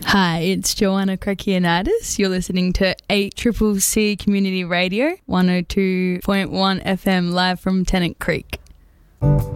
Hi, it's Joanna Krakianidis. You're listening to 8CCC Community Radio, 102.1 FM live from Tennant Creek.